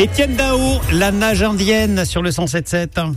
Étienne Dao, la nage indienne sur le 107.7.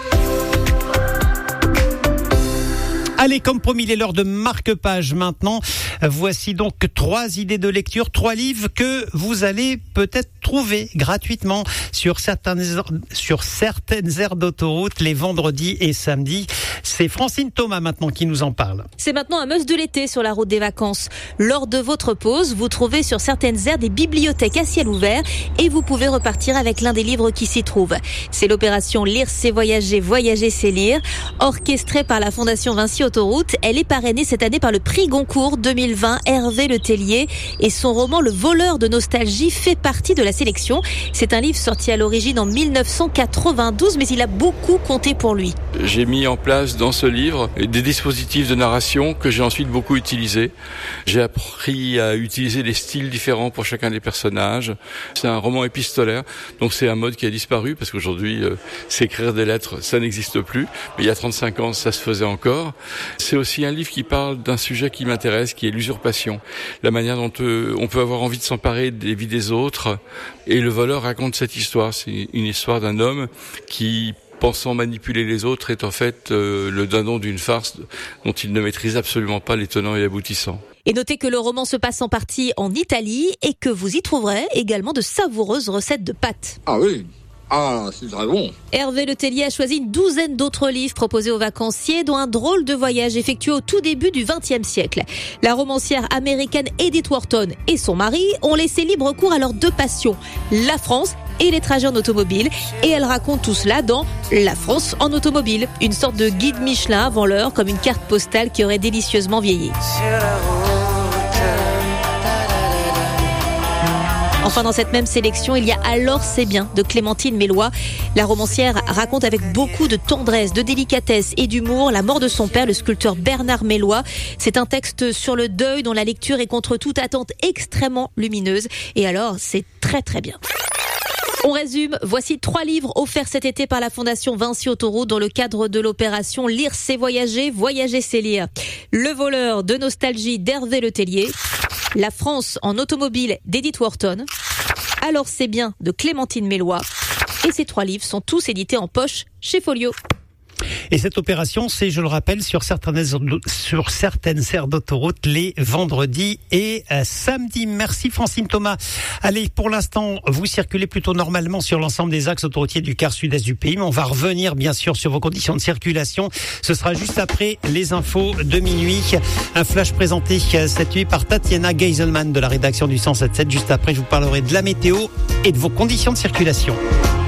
Allez, comme promis, il est l'heure de marque-page maintenant. Voici donc 3 idées de lecture, 3 livres que vous allez peut-être trouver gratuitement sur certaines aires d'autoroute les vendredis et samedis. C'est Francine Thomas maintenant qui nous en parle. C'est maintenant un must de l'été sur la route des vacances. Lors de votre pause, vous trouvez sur certaines aires des bibliothèques à ciel ouvert et vous pouvez repartir avec l'un des livres qui s'y trouvent. C'est l'opération Lire c'est voyager, voyager c'est lire. Orchestrée par la Fondation Vinci Autoroute, elle est parrainée cette année par le prix Goncourt 2020 Hervé Letellier et son roman Le voleur de nostalgie fait partie de la sélection. C'est un livre sorti à l'origine en 1992, mais il a beaucoup compté pour lui. J'ai mis en place dans ce livre des dispositifs de narration que j'ai ensuite beaucoup utilisés. J'ai appris à utiliser des styles différents pour chacun des personnages. C'est un roman épistolaire, donc c'est un mode qui a disparu parce qu'aujourd'hui, s'écrire des lettres, ça n'existe plus. Mais il y a 35 ans, ça se faisait encore. C'est aussi un livre qui parle d'un sujet qui m'intéresse, qui est l'usurpation. La manière dont on peut avoir envie de s'emparer des vies des autres. Et le voleur raconte cette histoire. C'est une histoire d'un homme qui, pensant manipuler les autres, est en fait le dindon d'une farce dont il ne maîtrise absolument pas les tenants et aboutissants. Et notez que le roman se passe en partie en Italie et que vous y trouverez également de savoureuses recettes de pâtes. Ah oui. Ah, c'est très bon. Hervé Letellier a choisi une douzaine d'autres livres proposés aux vacanciers, dont un drôle de voyage effectué au tout début du XXe siècle. La romancière américaine Edith Wharton et son mari ont laissé libre cours à leurs 2 passions, la France et les trajets en automobile. Et elle raconte tout cela dans La France en automobile, une sorte de guide Michelin avant l'heure, comme une carte postale qui aurait délicieusement vieilli. Enfin, dans cette même sélection, il y a Alors c'est bien de Clémentine Mélois. La romancière raconte avec beaucoup de tendresse, de délicatesse et d'humour la mort de son père, le sculpteur Bernard Mélois. C'est un texte sur le deuil dont la lecture est contre toute attente extrêmement lumineuse. Et alors, c'est très très bien. On résume, voici 3 livres offerts cet été par la Fondation Vinci Autoroute dans le cadre de l'opération Lire c'est voyager, voyager c'est lire. Le voleur de nostalgie d'Hervé Letellier. La France en automobile d'Edith Wharton. Alors c'est bien de Clémentine Mélois. Et ces 3 livres sont tous édités en poche chez Folio. Et cette opération, c'est, je le rappelle, sur certaines aires d'autoroute les vendredis et samedis. Merci Francine Thomas. Allez, pour l'instant, vous circulez plutôt normalement sur l'ensemble des axes autoroutiers du quart sud-est du pays, mais on va revenir bien sûr sur vos conditions de circulation. Ce sera juste après les infos de minuit. Un flash présenté cette nuit par Tatiana Geiselman de la rédaction du 107.7. Juste après, je vous parlerai de la météo et de vos conditions de circulation.